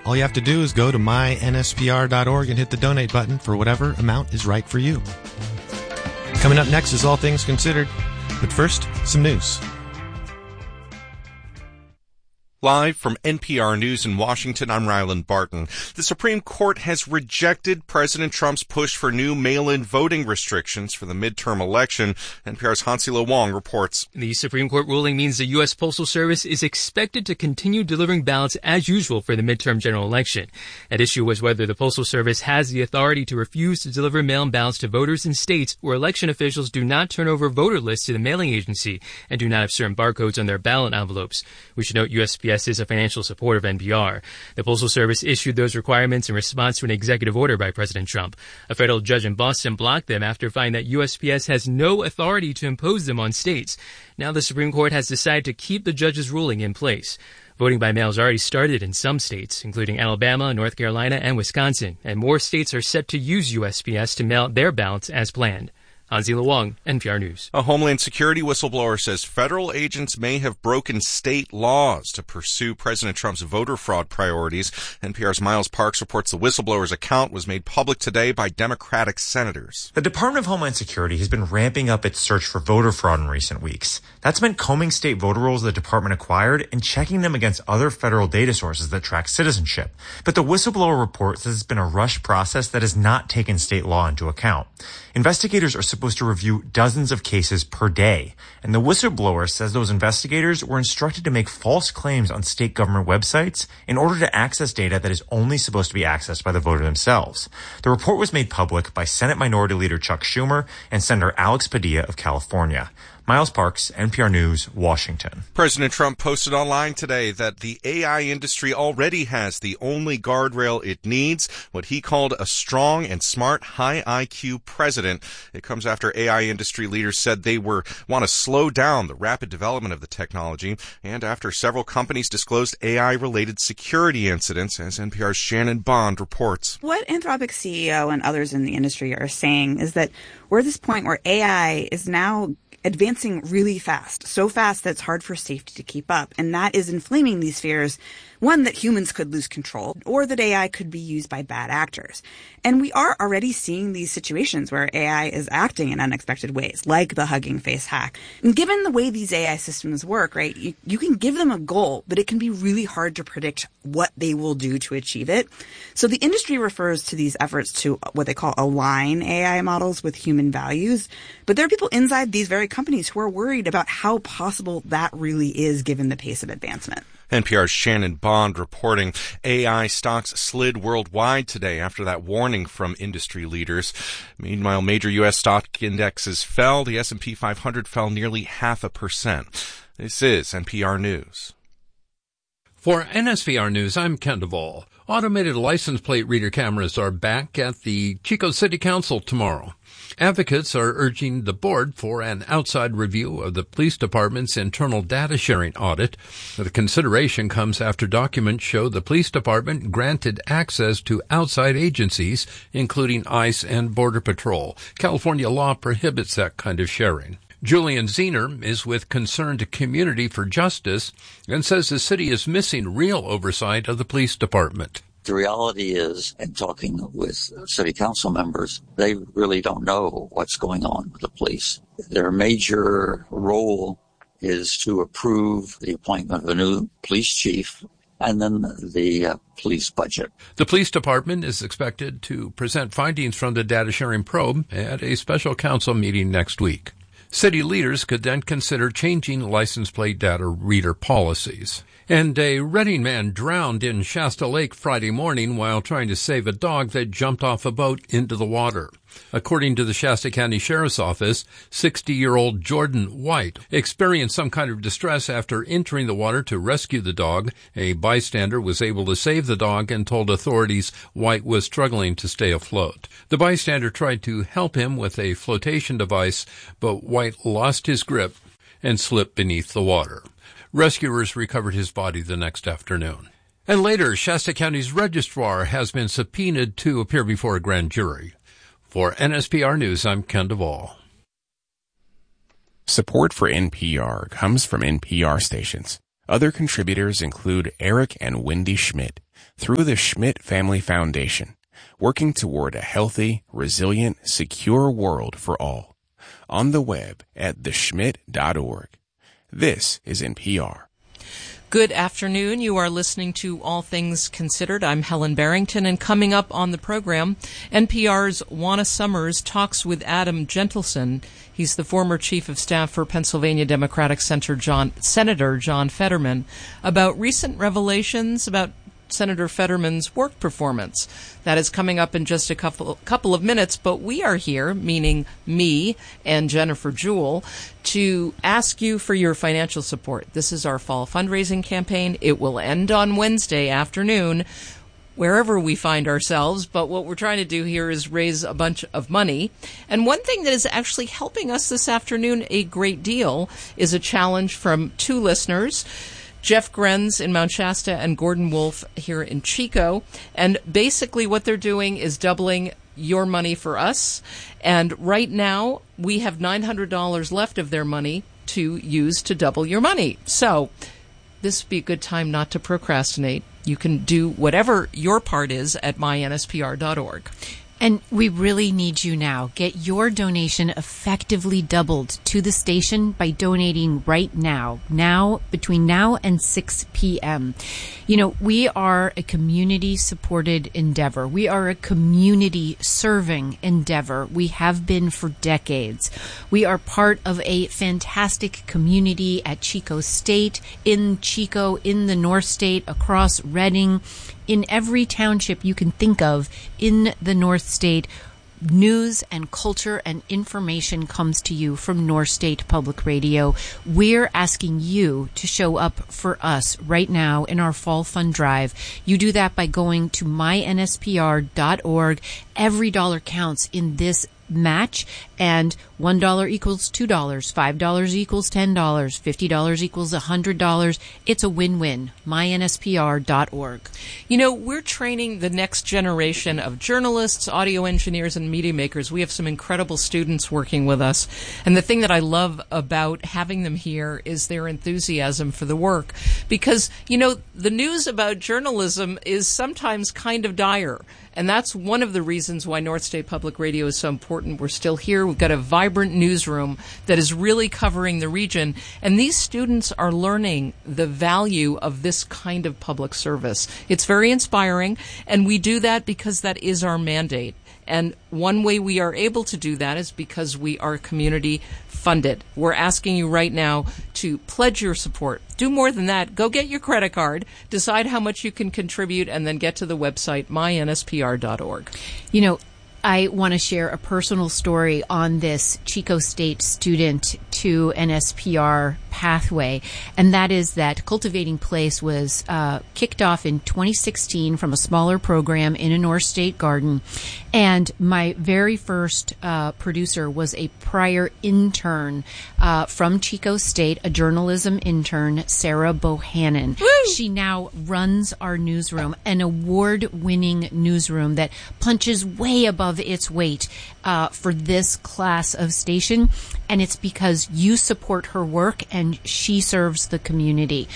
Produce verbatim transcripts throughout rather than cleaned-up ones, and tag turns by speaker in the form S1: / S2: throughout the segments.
S1: All you have to do is go to my N S P R dot org and hit the donate button for whatever amount is right for you. Coming up next is All Things Considered. But first, some news.
S2: Live from N P R News in Washington, I'm Ryland Barton. The Supreme Court has rejected President Trump's push for new mail-in voting restrictions for the midterm election. N P R's Hansila Wong reports.
S3: The Supreme Court ruling means the U S Postal Service is expected to continue delivering ballots as usual for the midterm general election. At issue was whether the Postal Service has the authority to refuse to deliver mail-in ballots to voters in states where election officials do not turn over voter lists to the mailing agency and do not have certain barcodes on their ballot envelopes. We should note U S P S is a financial supporter of N P R. The Postal Service issued those requirements in response to an executive order by President Trump. A federal judge in Boston blocked them after finding that U S P S has no authority to impose them on states. Now the Supreme Court has decided to keep the judge's ruling in place. Voting by mail has already started in some states, including Alabama, North Carolina, and Wisconsin, and more states are set to use U S P S to mail their ballots as planned. Hansila Wong, N P R News.
S2: A Homeland Security whistleblower says federal agents may have broken state laws to pursue President Trump's voter fraud priorities. N P R's Miles Parks reports the whistleblower's account was made public today by Democratic senators.
S4: The Department of Homeland Security has been ramping up its search for voter fraud in recent weeks. That's meant combing state voter rolls the department acquired and checking them against other federal data sources that track citizenship. But the whistleblower report says it's been a rushed process that has not taken state law into account. Investigators are supposed to review dozens of cases per day, and the whistleblower says those investigators were instructed to make false claims on state government websites in order to access data that is only supposed to be accessed by the voter themselves. The report was made public by Senate Minority Leader Chuck Schumer and Senator Alex Padilla of California. Miles Parks, N P R News, Washington.
S2: President Trump posted online today that the A I industry already has the only guardrail it needs, what he called a strong and smart, high I Q president. It comes after A I industry leaders said they were want to slow down the rapid development of the technology, and after several companies disclosed A I-related security incidents, as N P R's Shannon Bond reports.
S5: What Anthropic C E O and others in the industry are saying is that we're at this point where A I is now advancing really fast, so fast that it's hard for safety to keep up. And that is inflaming these fears, one, that humans could lose control, or that A I could be used by bad actors. And we are already seeing these situations where A I is acting in unexpected ways, like the Hugging Face hack. And given the way these A I systems work, right, you, you can give them a goal, but it can be really hard to predict what they will do to achieve it. So the industry refers to these efforts to what they call align A I models with human values. But there are people inside these very companies who are worried about how possible that really is given the pace of advancement.
S2: N P R's Shannon Bond reporting. A I stocks slid worldwide today after that warning from industry leaders. Meanwhile, major U S stock indexes fell. The S and P five hundred fell nearly half a percent. This is N P R News.
S6: For N S V R News, I'm Ken Duvall. Automated license plate reader cameras are back at the Chico City Council tomorrow. Advocates are urging the board for an outside review of the police department's internal data sharing audit. The consideration comes after documents show the police department granted access to outside agencies, including ICE and Border Patrol. California law prohibits that kind of sharing. Julian Zener is with Concerned Community for Justice and says the city is missing real oversight of the police department.
S7: The reality is, in talking with city council members, they really don't know what's going on with the police. Their major role is to approve the appointment of a new police chief and then the uh, police budget.
S6: The police department is expected to present findings from the data sharing probe at a special council meeting next week. City leaders could then consider changing license plate data reader policies. And a Redding man drowned in Shasta Lake Friday morning while trying to save a dog that jumped off a boat into the water. According to the Shasta County Sheriff's Office, sixty-year-old Jordan White experienced some kind of distress after entering the water to rescue the dog. A bystander was able to save the dog and told authorities White was struggling to stay afloat. The bystander tried to help him with a flotation device, but White lost his grip and slipped beneath the water. Rescuers recovered his body the next afternoon. And later, Shasta County's registrar has been subpoenaed to appear before a grand jury. For N S P R News, I'm Ken Duvall.
S8: Support for N P R comes from N P R stations. Other contributors include Eric and Wendy Schmidt, through the Schmidt Family Foundation, working toward a healthy, resilient, secure world for all. On the web at the schmidt dot org. This is N P R.
S9: Good afternoon. You are listening to All Things Considered. I'm Helen Barrington, and coming up on the program, N P R's Juana Summers talks with Adam Gentleson. He's the former chief of staff for Pennsylvania Democratic Senator John, Senator John Fetterman, about recent revelations about Senator Fetterman's work performance. That is coming up in just a couple couple of minutes, but we are here, meaning me and Jennifer Jewell, to ask you for your financial support. This is our fall fundraising campaign. It will end on Wednesday afternoon, wherever we find ourselves, but what we're trying to do here is raise a bunch of money. And one thing that is actually helping us this afternoon a great deal is a challenge from two listeners, Jeff Grenz in Mount Shasta and Gordon Wolf here in Chico. And basically what they're doing is doubling your money for us. And right now we have nine hundred dollars left of their money to use to double your money. So this would be a good time not to procrastinate. You can do whatever your part is at my N S P R dot org.
S10: And we really need you now. Get your donation effectively doubled to the station by donating right now. Now, between now and six p.m. You know, we are a community-supported endeavor. We are a community-serving endeavor. We have been for decades. We are part of a fantastic community at Chico State, in Chico, in the North State, across Reading, in every township you can think of in the North State. News and culture and information comes to you from North State Public Radio. We're asking you to show up for us right now in our Fall Fund Drive. You do that by going to my N S P R dot org. Every dollar counts in this match, and one dollar equals two dollars, five dollars equals ten dollars, fifty dollars equals one hundred dollars. It's a win-win. my N S P R dot org.
S9: You know, we're training the next generation of journalists, audio engineers, and media makers. We have some incredible students working with us. And the thing that I love about having them here is their enthusiasm for the work. Because, you know, the news about journalism is sometimes kind of dire. And that's one of the reasons why North State Public Radio is so important. We're still here. We've got a vibrant newsroom that is really covering the region. And these students are learning the value of this kind of public service. It's very inspiring, and we do that because that is our mandate. And one way we are able to do that is because we are community funded. We're asking you right now to pledge your support. Do more than that. Go get your credit card, decide how much you can contribute, and then get to the website, my N S P R dot org.
S10: You know, I want to share a personal story on this Chico State student to N S P R pathway, and that is that Cultivating Place was uh, kicked off in twenty sixteen from a smaller program in a North State garden, and my very first uh, producer was a prior intern uh, from Chico State, a journalism intern, Sarah Bohannon. Woo! She now runs our newsroom, an award-winning newsroom that punches way above its weight uh, for this class of station, and it's because you support her work and she serves the community.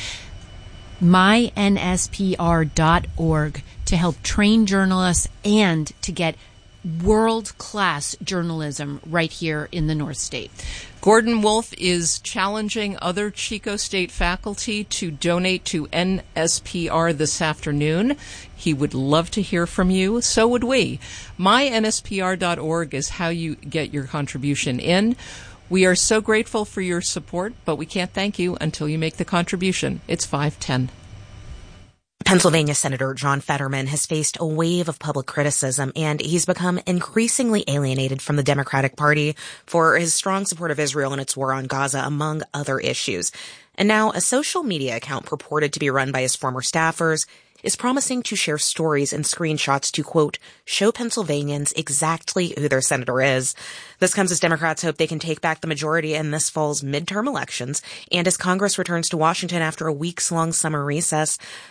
S10: my N S P R dot org to help train journalists and to get world-class journalism right here in the North State.
S9: Gordon Wolf is challenging other Chico State faculty to donate to N S P R this afternoon. He would love to hear from you. So would we. my N S P R dot org is how you get your contribution in. We are so grateful for your support, but we can't thank you until you make the contribution. It's five ten.
S11: Pennsylvania Senator John Fetterman has faced a wave of public criticism, and he's become increasingly alienated from the Democratic Party for his strong support of Israel and its war on Gaza, among other issues. And now a social media account purported to be run by his former staffers is promising to share stories and screenshots to, quote, show Pennsylvanians exactly who their senator is. This comes as Democrats hope they can take back the majority in this fall's midterm elections and as Congress returns to Washington after a weeks-long summer recess.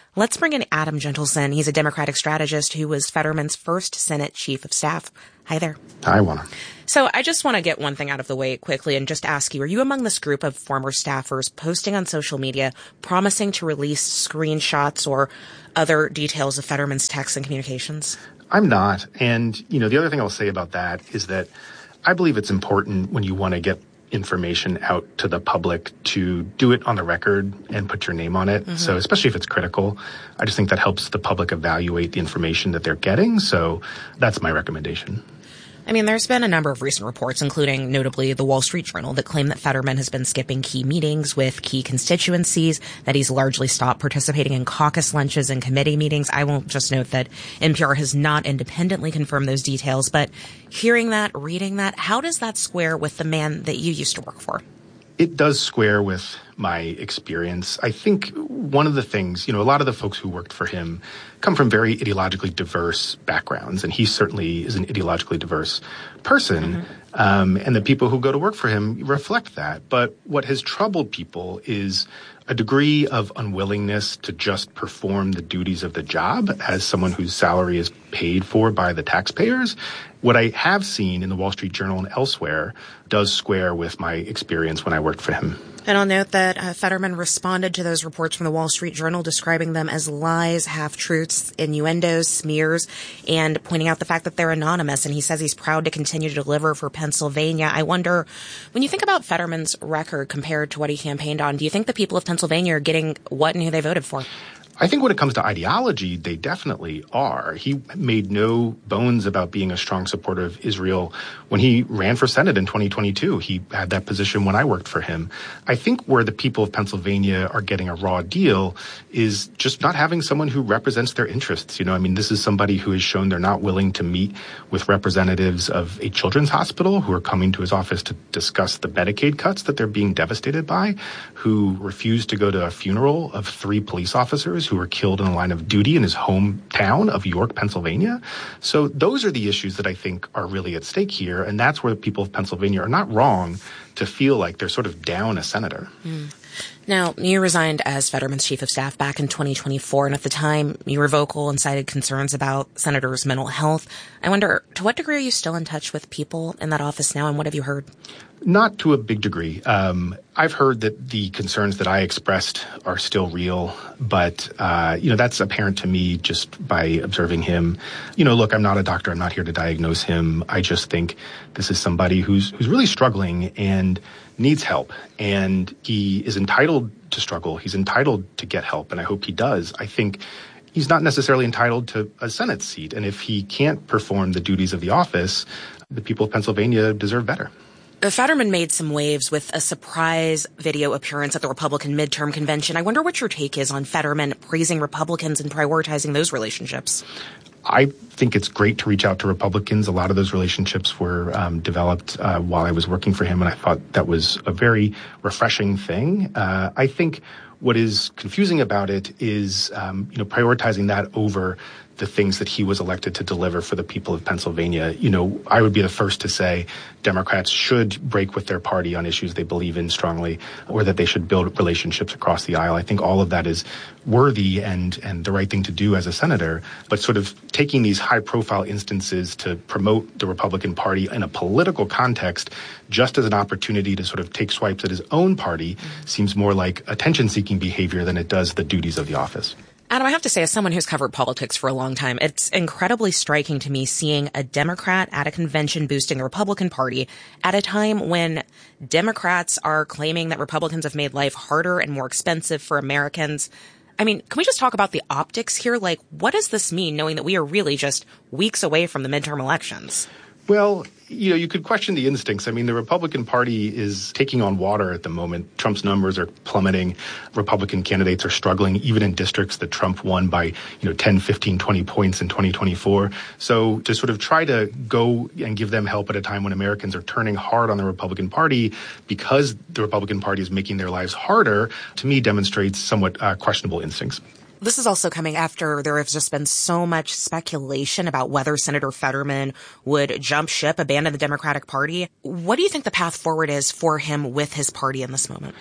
S11: Let's bring in Adam Gentleson. He's a Democratic strategist who was Fetterman's first Senate chief of staff. Hi there.
S12: Hi, Juana.
S11: So I just want to get one thing out of the way quickly and just ask you, are you among this group of former staffers posting on social media promising to release screenshots or other details of Fetterman's texts and communications?
S12: I'm not. And, you know, the other thing I'll say about that is that I believe it's important when you want to get information out to the public to do it on the record and put your name on it. Mm-hmm. So especially if it's critical, I just think that helps the public evaluate the information that they're getting. So that's my recommendation.
S11: I mean, there's been a number of recent reports, including notably the Wall Street Journal, that claim that Fetterman has been skipping key meetings with key constituencies, that he's largely stopped participating in caucus lunches and committee meetings. I will just note that N P R has not independently confirmed those details, but hearing that, reading that, how does that square with the man that you used to work for?
S12: It does square with my experience. I think one of the things, you know, a lot of the folks who worked for him come from very ideologically diverse backgrounds, and he certainly is an ideologically diverse person. Mm-hmm. Um, and the people who go to work for him reflect that. But what has troubled people is a degree of unwillingness to just perform the duties of the job as someone whose salary is paid for by the taxpayers. What I have seen in the Wall Street Journal and elsewhere does square with my experience when I worked for him.
S11: And I'll note that uh, Fetterman responded to those reports from the Wall Street Journal, describing them as lies, half-truths, innuendos, smears, and pointing out the fact that they're anonymous. And he says he's proud to continue to deliver for Pennsylvania. I wonder, when you think about Fetterman's record compared to what he campaigned on, do you think the people of Pennsylvania are getting what and who they voted for?
S12: I think when it comes to ideology, they definitely are. He made no bones about being a strong supporter of Israel. When he ran for Senate in twenty twenty-two, he had that position when I worked for him. I think where the people of Pennsylvania are getting a raw deal is just not having someone who represents their interests. You know, I mean, this is somebody who has shown they're not willing to meet with representatives of a children's hospital who are coming to his office to discuss the Medicaid cuts that they're being devastated by, who refused to go to a funeral of three police officers who were killed in the line of duty in his hometown of York, Pennsylvania. So those are the issues that I think are really at stake here. And that's where the people of Pennsylvania are not wrong to feel like they're sort of down a senator.
S11: Mm. Now, you resigned as Fetterman's chief of staff back in twenty twenty-four, and at the time, you were vocal and cited concerns about senators' mental health. I wonder, to what degree are you still in touch with people in that office now, and what have you heard?
S12: Not to a big degree. Um, I've heard that the concerns that I expressed are still real, but, uh, you know, that's apparent to me just by observing him. You know, look, I'm not a doctor. I'm not here to diagnose him. I just think this is somebody who's who's really struggling and needs help, and he is entitled to struggle. He's entitled to get help, and I hope he does. I think he's not necessarily entitled to a Senate seat, and if he can't perform the duties of the office, the people of Pennsylvania deserve better.
S11: Fetterman made some waves with a surprise video appearance at the Republican midterm convention. I wonder what your take is on Fetterman praising Republicans and prioritizing those relationships.
S12: I think it's great to reach out to Republicans. A lot of those relationships were um, developed uh, while I was working for him, and I thought that was a very refreshing thing. Uh, I think what is confusing about it is, um, you know, prioritizing that over the things that he was elected to deliver for the people of Pennsylvania. You know, I would be the first to say Democrats should break with their party on issues they believe in strongly, or that they should build relationships across the aisle. I think all of that is worthy and, and the right thing to do as a senator, but sort of taking these high-profile instances to promote the Republican Party in a political context just as an opportunity to sort of take swipes at his own party seems more like attention-seeking behavior than it does the duties of the office.
S11: Adam, I have to say, as someone who's covered politics for a long time, it's incredibly striking to me seeing a Democrat at a convention boosting the Republican Party at a time when Democrats are claiming that Republicans have made life harder and more expensive for Americans. I mean, can we just talk about the optics here? Like, what does this mean, knowing that we are really just weeks away from the midterm elections?
S12: Well, you know, you could question the instincts. I mean, the Republican Party is taking on water at the moment. Trump's numbers are plummeting. Republican candidates are struggling, even in districts that Trump won by, you know, ten, fifteen, twenty points in twenty twenty-four. So to sort of try to go and give them help at a time when Americans are turning hard on the Republican Party because the Republican Party is making their lives harder, to me demonstrates somewhat uh, questionable instincts.
S11: This is also coming after there has just been so much speculation about whether Senator Fetterman would jump ship, abandon the Democratic Party. What do you think the path forward is for him with his party in this moment?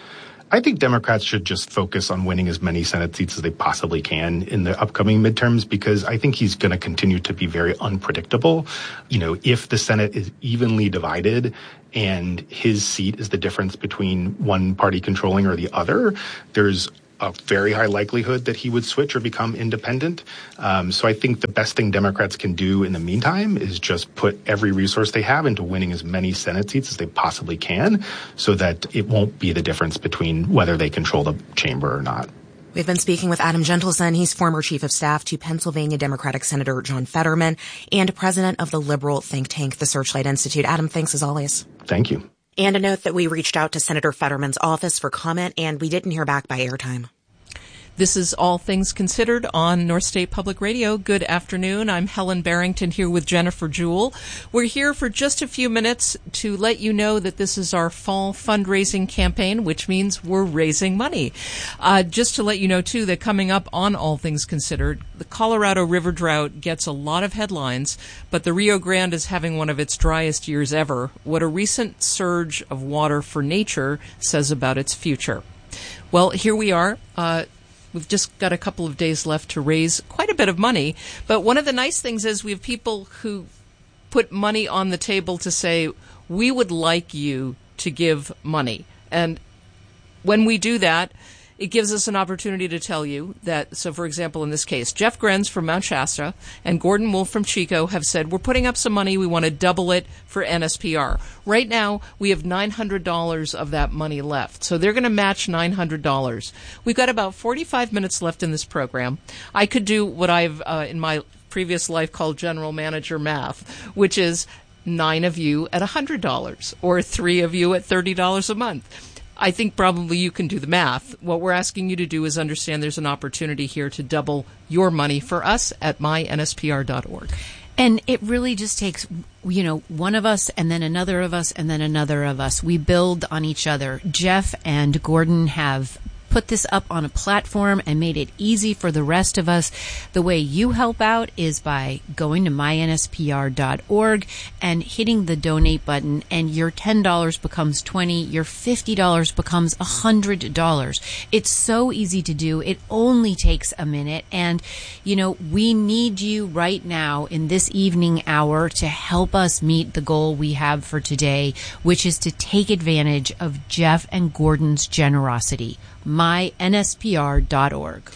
S12: I think Democrats should just focus on winning as many Senate seats as they possibly can in the upcoming midterms, because I think he's going to continue to be very unpredictable. You know, if the Senate is evenly divided and his seat is the difference between one party controlling or the other, there's a very high likelihood that he would switch or become independent. Um, so I think the best thing Democrats can do in the meantime is just put every resource they have into winning as many Senate seats as they possibly can, so that it won't be the difference between whether they control the chamber or not.
S11: We've been speaking with Adam Gentleson. He's former chief of staff to Pennsylvania Democratic Senator John Fetterman and president of the liberal think tank, the Searchlight Institute. Adam, thanks as always.
S12: Thank you.
S11: And a note that we reached out to Senator Fetterman's office for comment, and we didn't hear back by airtime.
S9: This is All Things Considered on North State Public Radio. Good afternoon. I'm Helen Barrington here with Jennifer Jewell. We're here for just a few minutes to let you know that this is our fall fundraising campaign, which means we're raising money. Uh, just to let you know, too, that coming up on All Things Considered, the Colorado River drought gets a lot of headlines, but the Rio Grande is having one of its driest years ever. What a recent surge of water for nature says about its future. Well, here we are. Uh, We've just got a couple of days left to raise quite a bit of money. But one of the nice things is we have people who put money on the table to say, we would like you to give money. And when we do that, it gives us an opportunity to tell you that, so for example, in this case, Jeff Grenz from Mount Shasta and Gordon Wolf from Chico have said, we're putting up some money, we want to double it for N S P R. Right now, we have nine hundred dollars of that money left, so they're going to match nine hundred dollars. We've got about forty-five minutes left in this program. I could do what I've, uh, in my previous life, called general manager math, which is nine of you at one hundred dollars, or three of you at thirty dollars a month. I think probably you can do the math. What we're asking you to do is understand there's an opportunity here to double your money for us at my N S P R dot org.
S10: And it really just takes, you know, one of us and then another of us and then another of us. We build on each other. Jeff and Gordon have put this up on a platform and made it easy for the rest of us. The way you help out is by going to my N S P R dot org and hitting the donate button, and your ten dollars becomes twenty dollars, your fifty dollars becomes one hundred dollars. It's so easy to do. It only takes a minute. And, you know, we need you right now in this evening hour to help us meet the goal we have for today, which is to take advantage of Jeff and Gordon's generosity. my N S P R dot org.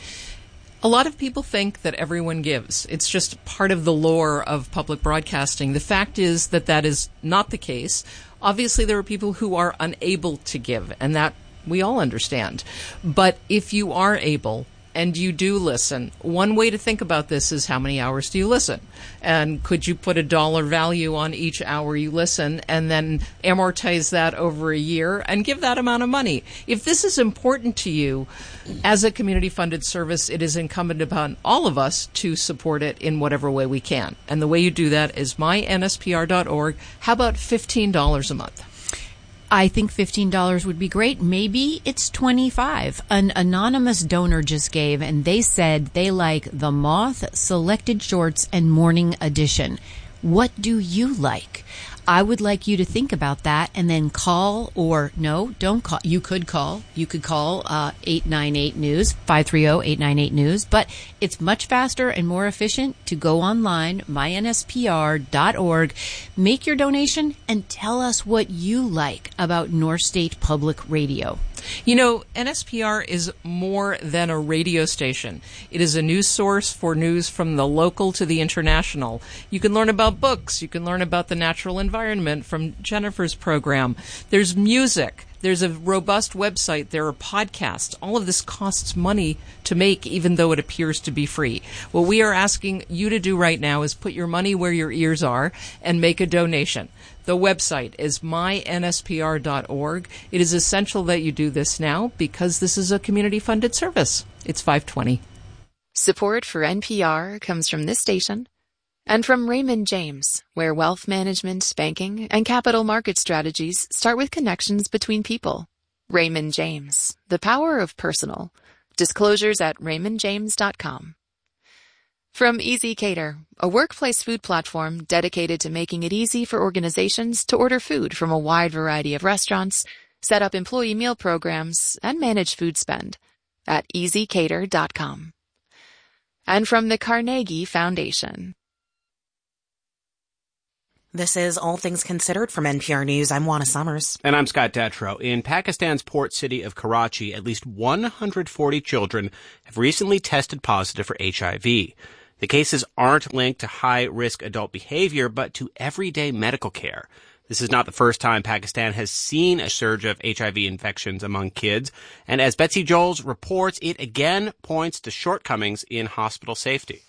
S9: A lot of people think that everyone gives. It's just part of the lore of public broadcasting. The fact is that that is not the case. Obviously, there are people who are unable to give, and that we all understand. But if you are able and you do listen, one way to think about this is how many hours do you listen? And could you put a dollar value on each hour you listen and then amortize that over a year and give that amount of money? If this is important to you as a community-funded service, it is incumbent upon all of us to support it in whatever way we can. And the way you do that is my N S P R dot org. How about fifteen dollars a month?
S10: I think fifteen dollars would be great. Maybe it's twenty-five dollars. An anonymous donor just gave, and they said they like The Moth, Selected Shorts, and Morning Edition. What do you like? I would like you to think about that and then call, or no, don't call. You could call. You could call uh, eight nine eight news, five three zero, eight nine eight news. But it's much faster and more efficient to go online, my N S P R dot org, make your donation, and tell us what you like about North State Public Radio.
S9: You know, N S P R is more than a radio station. It is a news source for news from the local to the international. You can learn about books. You can learn about the natural environment from Jennifer's program. There's music. There's a robust website. There are podcasts. All of this costs money to make, even though it appears to be free. What we are asking you to do right now is put your money where your ears are and make a donation. The website is my N S P R dot org. It is essential that you do this now because this is a community-funded service. It's five twenty.
S13: Support for N P R comes from this station and from Raymond James, where wealth management, banking, and capital market strategies start with connections between people. Raymond James, the power of personal. Disclosures at raymond james dot com. From Easy Cater, a workplace food platform dedicated to making it easy for organizations to order food from a wide variety of restaurants, set up employee meal programs, and manage food spend at easy cater dot com. And from the Carnegie Foundation.
S11: This is All Things Considered from N P R News. I'm Juana Summers.
S14: And I'm Scott Detrow. In Pakistan's port city of Karachi, at least one hundred forty children have recently tested positive for H I V. The cases aren't linked to high-risk adult behavior, but to everyday medical care. This is not the first time Pakistan has seen a surge of H I V infections among kids. And as Betsy Joels reports, it again points to shortcomings in hospital safety.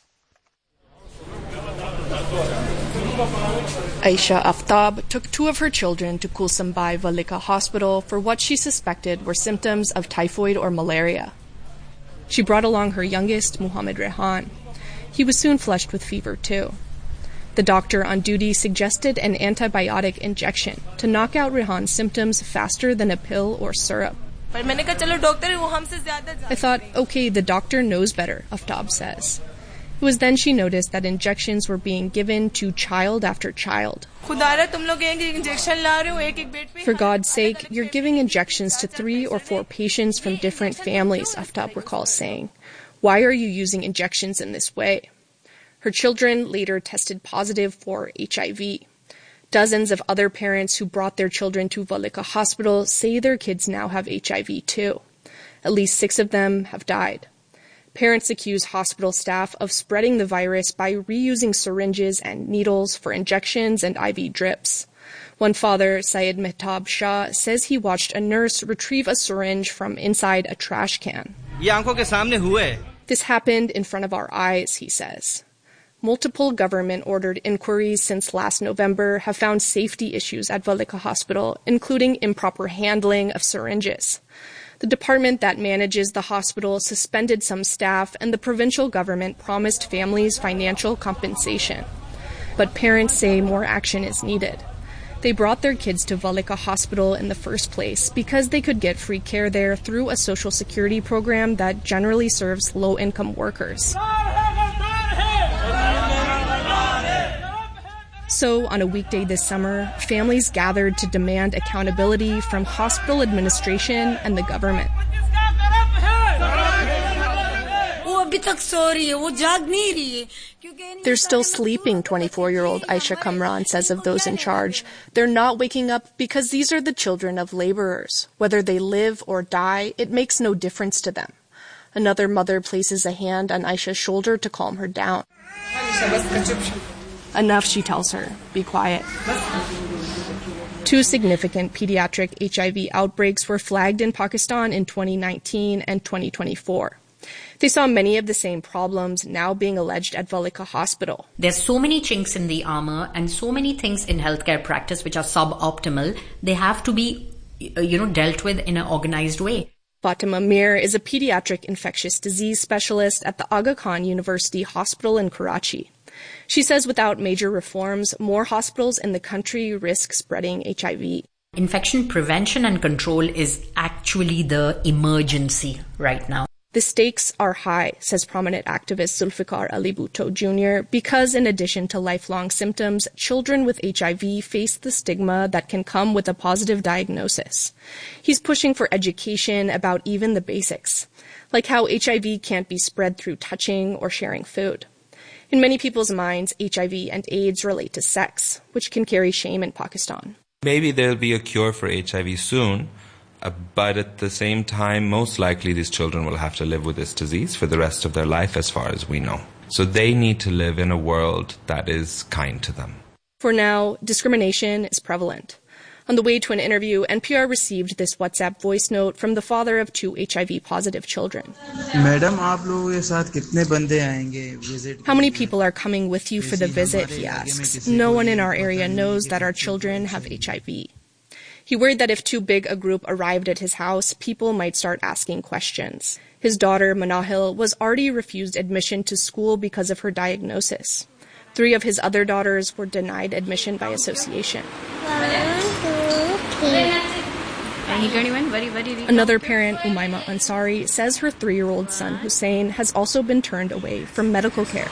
S15: Aisha Aftab took two of her children to Kulsum Bai Valika Hospital for what she suspected were symptoms of typhoid or malaria. She brought along her youngest, Muhammad Rehan. He was soon flushed with fever, too. The doctor on duty suggested an antibiotic injection to knock out Rehan's symptoms faster than a pill or syrup. I thought, okay, the doctor knows better, Aftab says. It was then she noticed that injections were being given to child after child. For God's sake, you're giving injections to three or four patients from different families, Aftab recalls saying. Why are you using injections in this way? Her children later tested positive for H I V. Dozens of other parents who brought their children to Valika Hospital say their kids now have H I V too. At least six of them have died. Parents accuse hospital staff of spreading the virus by reusing syringes and needles for injections and I V drips. One father, Syed Mehtab Shah, says he watched a nurse retrieve a syringe from inside a trash can. This happened in front of our eyes, he says. Multiple government-ordered inquiries since last November have found safety issues at Valika Hospital, including improper handling of syringes. The department that manages the hospital suspended some staff, and the provincial government promised families financial compensation. But parents say more action is needed. They brought their kids to Valika Hospital in the first place because they could get free care there through a social security program that generally serves low-income workers. So, on a weekday this summer, families gathered to demand accountability from hospital administration and the government. They're still sleeping, twenty-four-year-old Aisha Kamran says of those in charge. They're not waking up because these are the children of laborers. Whether they live or die, it makes no difference to them. Another mother places a hand on Aisha's shoulder to calm her down. Enough, she tells her. Be quiet. Two significant pediatric H I V outbreaks were flagged in Pakistan in twenty nineteen and twenty twenty-four. They saw many of the same problems now being alleged at Valika Hospital.
S16: There's so many chinks in the armor and so many things in healthcare practice which are suboptimal. They have to be, you know, dealt with in an organized way.
S15: Fatima Mir is a pediatric infectious disease specialist at the Aga Khan University Hospital in Karachi. She says without major reforms, more hospitals in the country risk spreading H I V.
S16: Infection prevention and control is actually the emergency right now.
S15: The stakes are high, says prominent activist Zulfikar Ali Bhutto Junior, because in addition to lifelong symptoms, children with H I V face the stigma that can come with a positive diagnosis. He's pushing for education about even the basics, like how H I V can't be spread through touching or sharing food. In many people's minds, H I V and AIDS relate to sex, which can carry shame in Pakistan.
S17: Maybe there'll be a cure for H I V soon, uh, but at the same time, most likely these children will have to live with this disease for the rest of their life as far as we know. So they need to live in a world that is kind to them.
S15: For now, discrimination is prevalent. On the way to an interview, N P R received this WhatsApp voice note from the father of two H I V-positive children. How many people are coming with you for the visit, he asks. No one in our area knows that our children have H I V. He worried that if too big a group arrived at his house, people might start asking questions. His daughter, Manahil, was already refused admission to school because of her diagnosis. Three of his other daughters were denied admission by association. Another parent, Umayma Ansari, says her three-year-old son, Hussein, has also been turned away from medical care.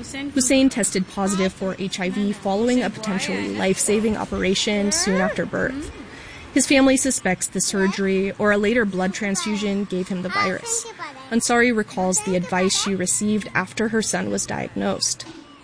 S15: Hussein tested positive for H I V following a potentially life-saving operation soon after birth. His family suspects the surgery or a later blood transfusion gave him the virus. Ansari recalls the advice she received after her son was diagnosed.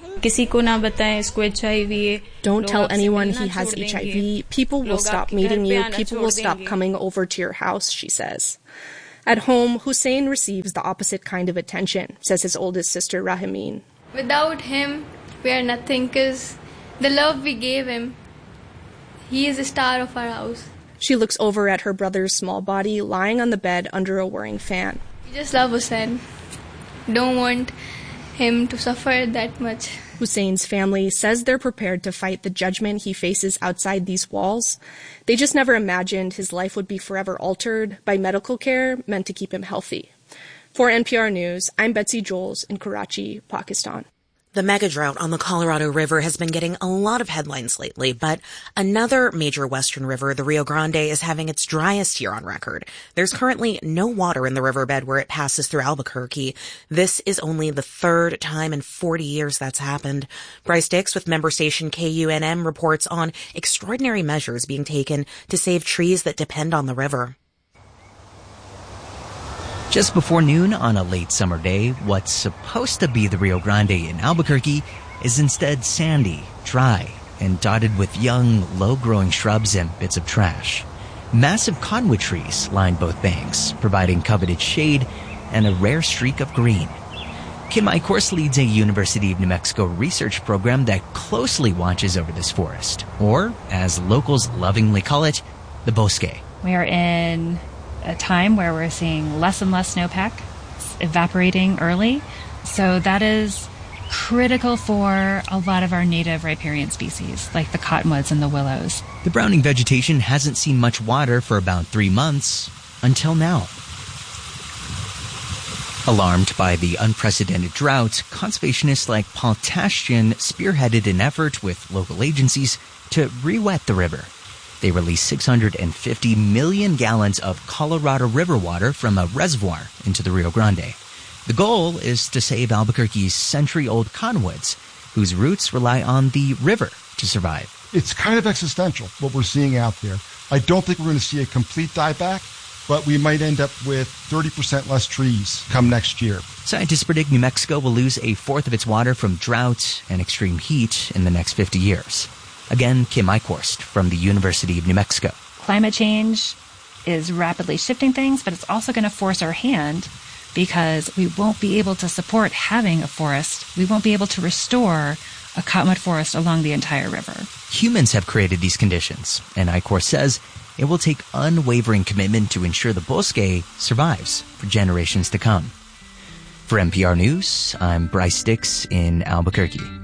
S15: Don't tell anyone he has H I V. People will stop meeting you. People will stop coming over to your house, she says. At home, Hussein receives the opposite kind of attention, says his oldest sister, Rahimin.
S18: Without him, we are nothing, because the love we gave him, he is the star of our house.
S15: She looks over at her brother's small body lying on the bed under a whirring fan.
S18: We just love Hussein. Don't want him to suffer that much.
S15: Hussein's family says they're prepared to fight the judgment he faces outside these walls. They just never imagined his life would be forever altered by medical care meant to keep him healthy. For N P R News, I'm Betsy Joels in Karachi, Pakistan.
S11: The mega drought on the Colorado River has been getting a lot of headlines lately, but another major western river, the Rio Grande, is having its driest year on record. There's currently no water in the riverbed where it passes through Albuquerque. This is only the third time in forty years that's happened. Bryce Dix with member station K U N M reports on extraordinary measures being taken to save trees that depend on the river.
S19: Just before noon on a late summer day, what's supposed to be the Rio Grande in Albuquerque is instead sandy, dry, and dotted with young, low-growing shrubs and bits of trash. Massive cottonwood trees line both banks, providing coveted shade and a rare streak of green. Kim Eichhorst leads a University of New Mexico research program that closely watches over this forest, or, as locals lovingly call it, the bosque.
S20: We are in a time where we're seeing less and less snowpack evaporating early. So that is critical for a lot of our native riparian species, like the cottonwoods and the willows.
S19: The browning vegetation hasn't seen much water for about three months, until now. Alarmed by the unprecedented drought, conservationists like Paul Tashjian spearheaded an effort with local agencies to re-wet the river. They released six hundred fifty million gallons of Colorado River water from a reservoir into the Rio Grande. The goal is to save Albuquerque's century-old cottonwoods, whose roots rely on the river to survive.
S21: It's kind of existential, what we're seeing out there. I don't think we're going to see a complete dieback, but we might end up with thirty percent less trees come next year.
S19: Scientists predict New Mexico will lose a fourth of its water from drought and extreme heat in the next fifty years. Again, Kim Eichhorst from the University of New Mexico.
S20: Climate change is rapidly shifting things, but it's also going to force our hand because we won't be able to support having a forest. We won't be able to restore a cottonwood forest along the entire river.
S19: Humans have created these conditions, and Eichhorst says it will take unwavering commitment to ensure the bosque survives for generations to come. For N P R News, I'm Bryce Dix in Albuquerque.